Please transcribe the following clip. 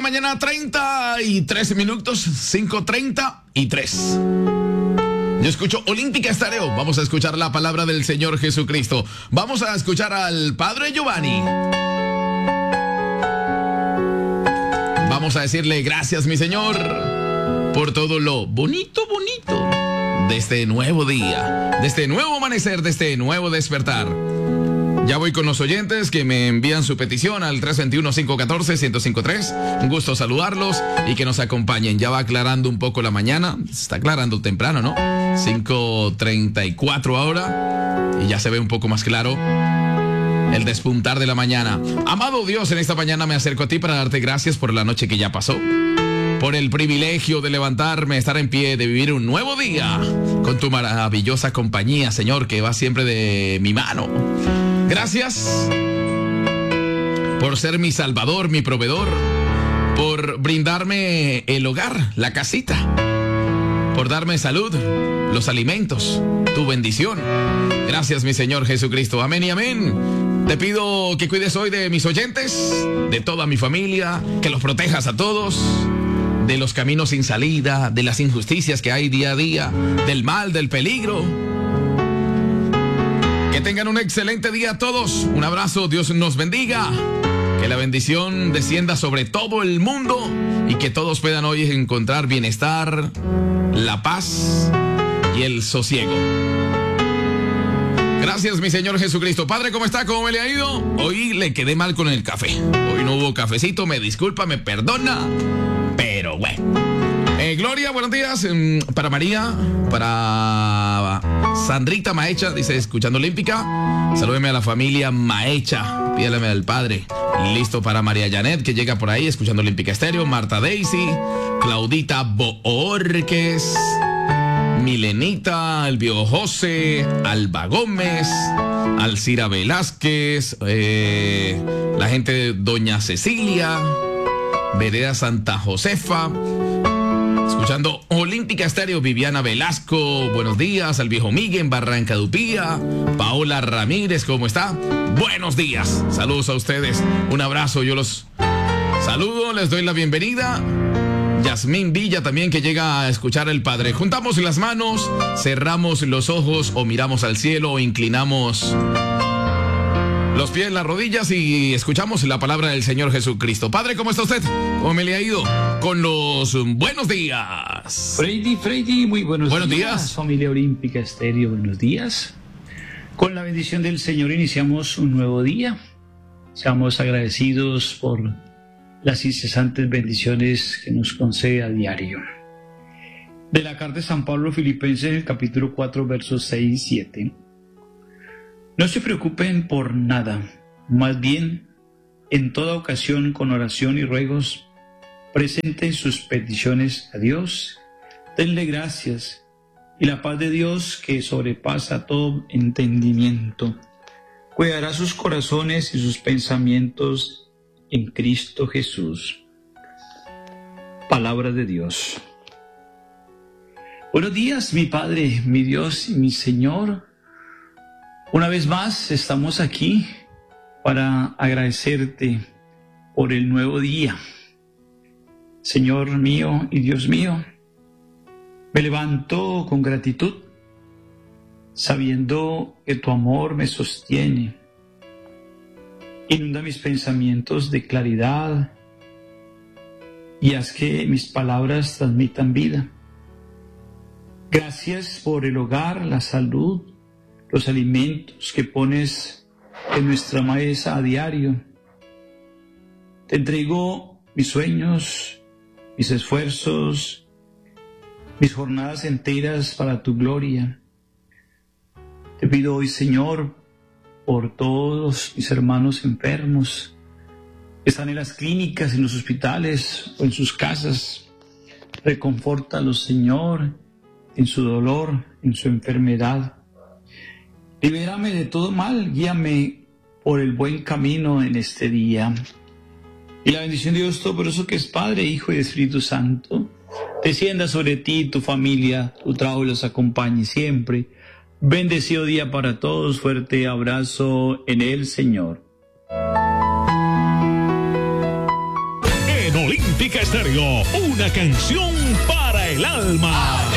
mañana, 33 minutos, 5:33. Yo escucho Olímpica Estéreo. Vamos a escuchar la palabra del Señor Jesucristo. Vamos a escuchar al Padre Giovanni. Vamos a decirle gracias, mi Señor, por todo lo bonito de este nuevo día, de este nuevo amanecer, de este nuevo despertar. Ya voy con los oyentes que me envían su petición al 321-514-1053. Un gusto saludarlos y que nos acompañen. Ya va aclarando un poco la mañana. Se está aclarando temprano, ¿no? 5:34 ahora. Y ya se ve un poco más claro el despuntar de la mañana. Amado Dios, en esta mañana me acerco a ti para darte gracias por la noche que ya pasó. Por el privilegio de levantarme, estar en pie, de vivir un nuevo día. Con tu maravillosa compañía, Señor, que va siempre de mi mano. Gracias por ser mi salvador, mi proveedor, por brindarme el hogar, la casita, por darme salud, los alimentos, tu bendición. Gracias, mi Señor Jesucristo. Amén y amén. Te pido que cuides hoy de mis oyentes, de toda mi familia, que los protejas a todos, de los caminos sin salida, de las injusticias que hay día a día, del mal, del peligro. Que tengan un excelente día a todos. Un abrazo, Dios nos bendiga. Que la bendición descienda sobre todo el mundo y que todos puedan hoy encontrar bienestar, la paz y el sosiego. Gracias, mi Señor Jesucristo. Padre, ¿cómo está? ¿Cómo me le ha ido? Hoy le quedé mal con el café. Hoy no hubo cafecito, me disculpa, me perdona, pero bueno. Gloria, buenos días. Para María, para Sandrita Maecha, dice, escuchando Olímpica. Salúdeme a la familia Maecha, pídale al Padre. Listo para María Janet, que llega por ahí, escuchando Olímpica Estéreo. Marta Daisy, Claudita Boorques, Milenita, Elvio José, Alba Gómez, Alcira Velázquez, la gente de Doña Cecilia, Vereda Santa Josefa. Escuchando Olímpica Estéreo, Viviana Velasco, buenos días. Al viejo Miguel en Barranca Dupía. Paola Ramírez, ¿cómo está? Buenos días, saludos a ustedes. Un abrazo, yo los saludo, les doy la bienvenida. Yasmín Villa también, que llega a escuchar el Padre. Juntamos las manos, cerramos los ojos o miramos al cielo o inclinamos los pies, las rodillas y escuchamos la palabra del Señor Jesucristo. Padre, ¿cómo está usted? ¿Cómo me le ha ido? Con los buenos días. Freddy, muy buenos días. Familia Olímpica Estéreo, buenos días. Con la bendición del Señor iniciamos un nuevo día. Seamos agradecidos por las incesantes bendiciones que nos concede a diario. De la carta de San Pablo a Filipenses, el capítulo 4, versos 6 y 7. No se preocupen por nada, más bien, en toda ocasión, con oración y ruegos, presenten sus peticiones a Dios, denle gracias, y la paz de Dios, que sobrepasa todo entendimiento, cuidará sus corazones y sus pensamientos en Cristo Jesús. Palabra de Dios. Buenos días, mi Padre, mi Dios y mi Señor. Una vez más estamos aquí para agradecerte por el nuevo día. Señor mío y Dios mío, me levanto con gratitud, sabiendo que tu amor me sostiene. Inunda mis pensamientos de claridad y haz que mis palabras transmitan vida. Gracias por el hogar, la salud, los alimentos que pones en nuestra mesa a diario. Te entrego mis sueños, mis esfuerzos, mis jornadas enteras para tu gloria. Te pido hoy, Señor, por todos mis hermanos enfermos que están en las clínicas, en los hospitales o en sus casas. Reconfórtalos, Señor, en su dolor, en su enfermedad. Libérame de todo mal, guíame por el buen camino en este día. Y la bendición de Dios Todopoderoso, que es Padre, Hijo y Espíritu Santo, descienda sobre ti, tu familia, tu trabajo y los acompañe siempre. Bendecido día para todos, fuerte abrazo en el Señor. en Olímpica Estéreo, una canción para el alma.